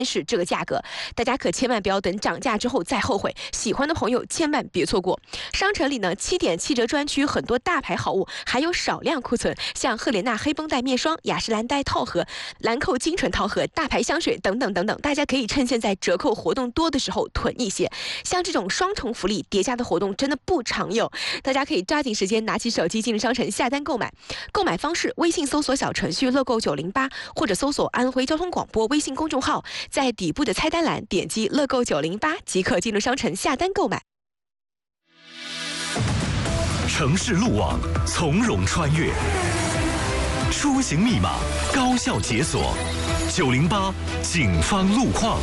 是这个价格，大家可千万不要等涨价之后再后悔。喜欢的朋友千万别错过。商城里呢7.7折专区，很多大牌好物，还有少量库存，像赫莲娜黑绷带面霜、雅诗兰黛套盒、兰蔻精纯套盒、大牌香水等等等等，大家可以趁现在折扣活动多的时候囤一些。像这种双重福利叠加的活动真的不常有，大家可以抓紧时间拿起手机进入商城下单购买。购买方式：微信搜索小程序乐购908，或者搜索安徽交通广播微信公众号。在底部的菜单栏点击乐购908即可进入商城下单购买。 城市路网从容穿越，出行密码高效解锁，908警方路况。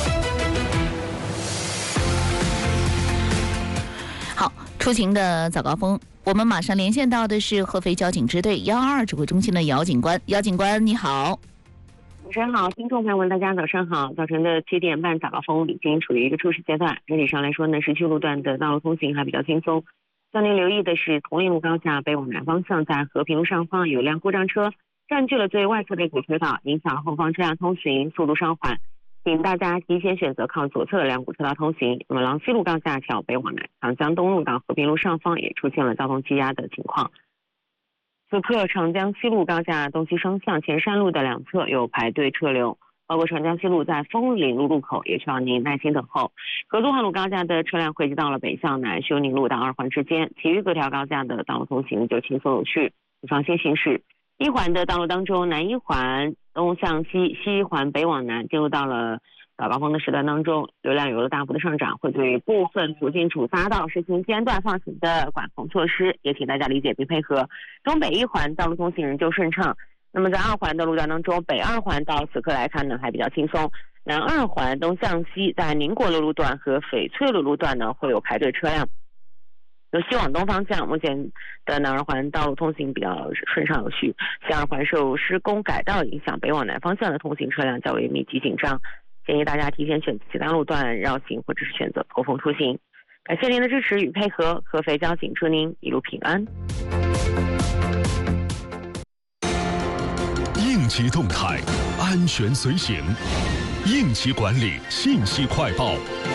好，出行的早高峰，我们马上连线到的是合肥交警支队122指挥中心的姚警官。姚警官你好。 主持人好，听众朋友们，大家早上好。早晨的7点半早高峰已经处于一个初始阶段，整体上来说呢，市区路段的道路通行还比较轻松。向您留意的是，同陵路高架北往南方向，在和平路上方有辆故障车占据了最外侧的主车道，影响后方车辆通行，速度稍缓，请大家提前选择靠左侧的两股车道通行。那么郎西路高架桥北往南，长江东路到和平路上方也出现了交通积压的情况。此刻长江西路高架东西双向前山路的两侧有排队车流，包括长江西路在枫岭路路口也需要您耐心等候。合作环路高架的车辆汇集到了北向南修宁路到2环之间，其余各条高架的道路通行就轻松有序，请放心行驶。1环的道路当中，南1环东向西，西1环北往南，进入到了早高峰的时段当中，流量有了大幅的上涨，会对部分途径主匝道实行间断放行的管控措施，也请大家理解并配合。东北1环道路通行仍旧顺畅。那么在2环的路段当中，北2环到此刻来看呢还比较轻松，南2环东向西在宁国路路段和翡翠路路段呢会有排队车辆。由西往东方向，目前的南2环道路通行比较顺畅有序，西2环受施工改道影响，北往南方向的通行车辆较为密集紧张，建议大家提前选择其他路段绕行，或者是选择驼峰出行。感谢您的支持与配合，合肥交警祝您一路平安。 应急动态，安全随行，应急管理信息快报。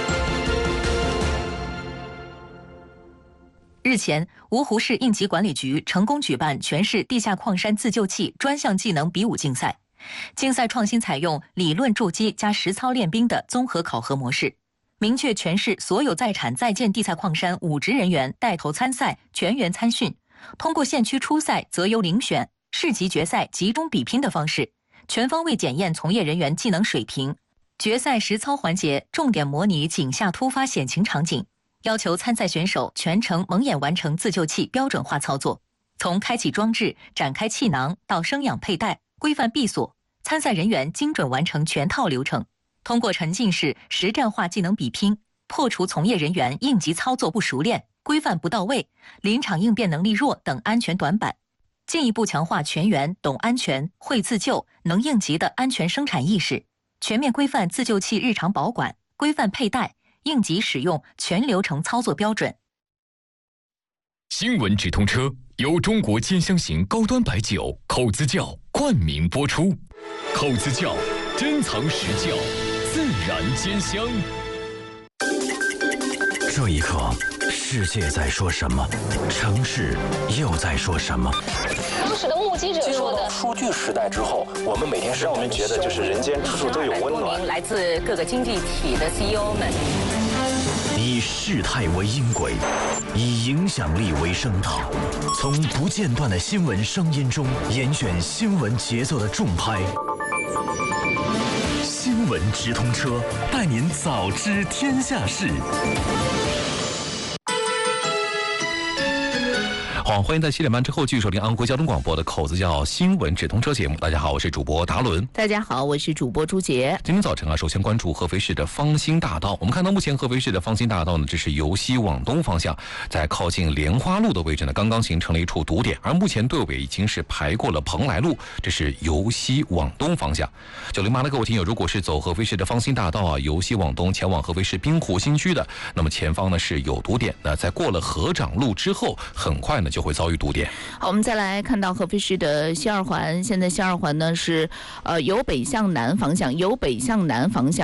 日前，芜湖市应急管理局成功举办全市地下矿山自救器专项技能比武竞赛。竞赛创新采用理论筑基加实操练兵的综合考核模式，明确全市所有在产在建地下矿山武职人员带头参赛，全员参训，通过县区初赛择优遴选、市级决赛集中比拼的方式，全方位检验从业人员技能水平。决赛实操环节重点模拟井下突发险情场景，要求参赛选手全程蒙眼完成自救器标准化操作，从开启装置、展开气囊到生氧佩戴、规范闭锁，参赛人员精准完成全套流程。通过沉浸式实战化技能比拼，破除从业人员应急操作不熟练、规范不到位、临场应变能力弱等安全短板，进一步强化全员懂安全、会自救、能应急的安全生产意识，全面规范自救器日常保管、规范佩戴、应急使用全流程操作标准。 新闻直通车由中国兼香型高端白酒口子窖冠名播出，口子窖珍藏实窖，自然兼香。 这一刻，世界在说什么？城市又在说什么？ 当时的目击者说的， 数据时代之后，我们每天让我们觉得就是人间处处都有温暖。 来自各个经济体的 CEO 们， 以事态为音轨，以影响力为声道，从不间断的新闻声音中严选新闻节奏的重拍。新闻直通车，带您早知天下事。 好，欢迎在7点半之后继续收听安徽交通广播的口子窖新闻直通车节目。大家好，我是主播达伦。 大家好，我是主播朱杰。 今天早晨首先关注合肥市的方兴大道。我们看到目前合肥市的方兴大道呢，这是由西往东方向，在靠近莲花路的位置呢，刚刚形成了一处堵点，而目前队尾已经是排过了蓬莱路，这是由西往东方向。908的各位听友，如果是走合肥市的方兴大道由西往东前往合肥市滨湖新区的，那么前方呢是有堵点。那在过了河长路之后，很快呢就会遭遇堵点。 好，我们再来看到合肥市的西二环，现在西二环呢是由北向南方向，